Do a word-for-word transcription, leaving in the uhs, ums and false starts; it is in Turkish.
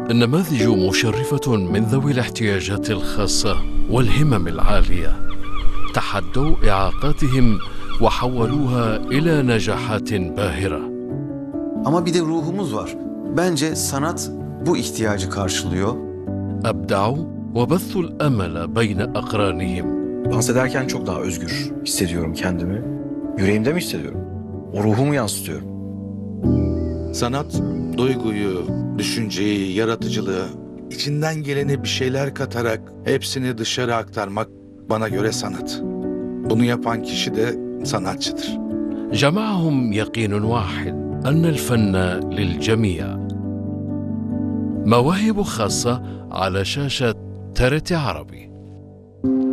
النماذج مشرفة من ذوي الاحتياجات الخاصة والهمم العالية، تحدوا إعاقاتهم وحولوها إلى نجاحات باهرة. Ama bir de ruhumuz var. Bence sanat bu ihtiyacı karşılıyor. أبدعوا وبثوا الأمل بين أقرانهم. Dans ederken çok daha özgür hissediyorum kendimi. Yüreğimde mi hissediyorum? O ruhumu yansıtıyorum. Sanat, duyguyu, düşünceyi, yaratıcılığı, içinden geleni bir şeyler katarak hepsini dışarı aktarmak bana göre sanat. Bunu yapan kişi de sanatçıdır. جمعهم يقين واحد أن الفن للجميع. مواهب خاصة على شاشة ترت عربي.